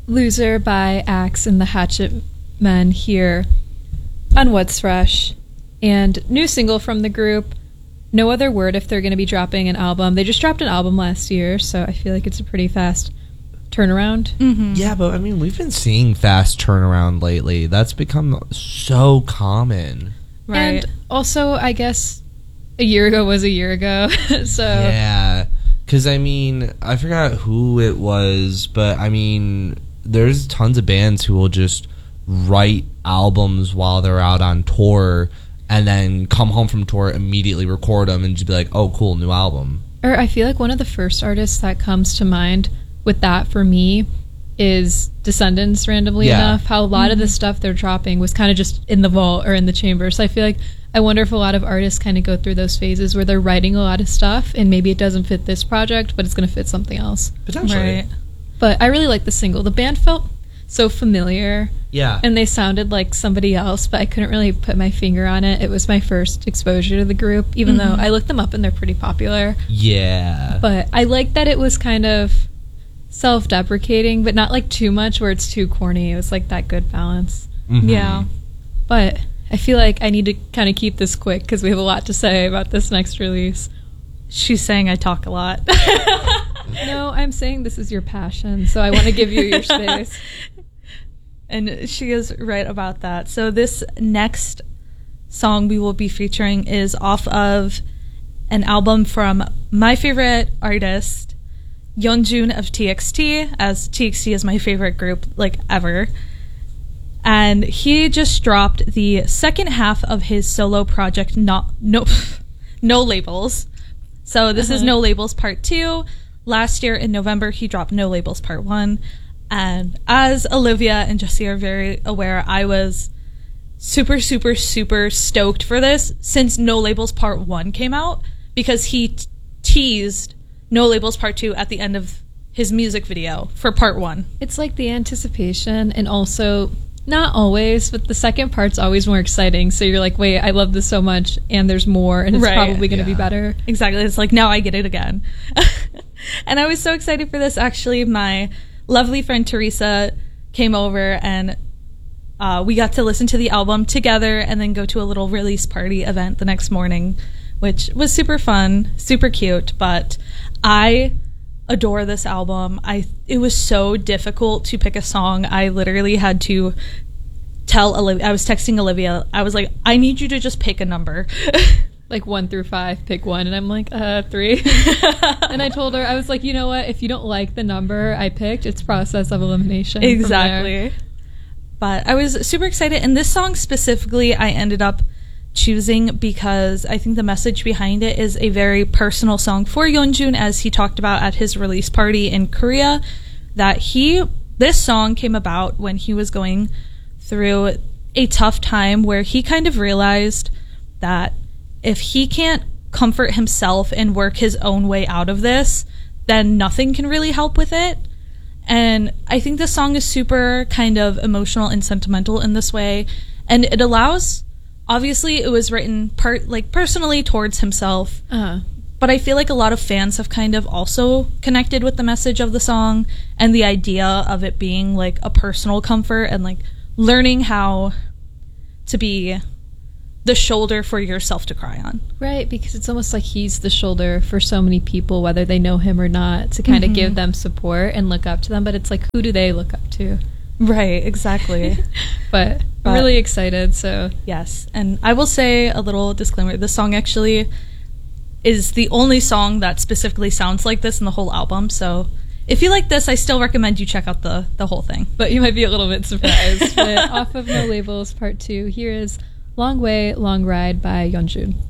Loser by Axe and the Hatchet Men here on What's Fresh. And new single from the group. No other word if they're going to be dropping an album. They just dropped an album last year, so I feel like it's a pretty fast turnaround. Mm-hmm. Yeah, but I mean, we've been seeing fast turnaround lately. That's become so common. Right. And also, I guess a year ago was a year ago. So yeah, because I mean, I forgot who it was, but I mean, there's tons of bands who will just write albums while they're out on tour and then come home from tour, immediately record them, and just be like, oh, cool, new album. Or I feel like one of the first artists that comes to mind with that for me is Descendants, randomly enough. How a lot of the stuff they're dropping was kind of just in the vault or in the chamber. So I feel like, I wonder if a lot of artists kind of go through those phases where they're writing a lot of stuff and maybe it doesn't fit this project, but it's going to fit something else. Potentially. Right. But I really like the single. The band felt so familiar. Yeah. And they sounded like somebody else, but I couldn't really put my finger on it. It was my first exposure to the group, even though I looked them up and they're pretty popular. Yeah. But I like that it was kind of self-deprecating, but not like too much where it's too corny. It was like that good balance. Mm-hmm. Yeah. But I feel like I need to kind of keep this quick because we have a lot to say about this next release. She's saying I talk a lot. No, I'm saying this is your passion, so I want to give you your space. And she is right about that. So this next song we will be featuring is off of an album from my favorite artist, Yeonjun of TXT, as TXT is my favorite group, like, ever. And he just dropped the second half of his solo project, No Labels. So this is No Labels Part 2. Last year in November, he dropped No Labels Part 1. And as Olivia and Jesse are very aware, I was super, super, super stoked for this since No Labels Part 1 came out, because he teased No Labels Part 2 at the end of his music video for Part 1. It's like the anticipation, and also, not always, but the second part's always more exciting. So you're like, wait, I love this so much, and there's more, and it's probably going to be better. Exactly. It's like, now I get it again. And I was so excited for this. Actually, my lovely friend Teresa came over, and we got to listen to the album together and then go to a little release party event the next morning, which was super fun, super cute. But I adore this album. It was so difficult to pick a song. I literally had to tell Olivia, I was texting Olivia, I was like, I need you to just pick a number. Like 1 through 5, pick one. And I'm like, 3. And I told her, I was like, you know what? If you don't like the number I picked, it's process of elimination. Exactly. But I was super excited. And this song specifically, I ended up choosing because I think the message behind it is a very personal song for Yeonjun, as he talked about at his release party in Korea, that this song came about when he was going through a tough time where he kind of realized that if he can't comfort himself and work his own way out of this, then nothing can really help with it. And I think this song is super kind of emotional and sentimental in this way. And it allows, obviously it was written personally towards himself, but I feel like a lot of fans have kind of also connected with the message of the song and the idea of it being like a personal comfort and like learning how to be the shoulder for yourself to cry on. Right, because it's almost like he's the shoulder for so many people, whether they know him or not, to kind of give them support and look up to them. But it's like, who do they look up to? Right, exactly. but I'm really excited, so. Yes, and I will say a little disclaimer. This song actually is the only song that specifically sounds like this in the whole album, so if you like this, I still recommend you check out the whole thing. But you might be a little bit surprised. But off of No Labels Part 2, here is Long Way, Long Ride by Yeonjun.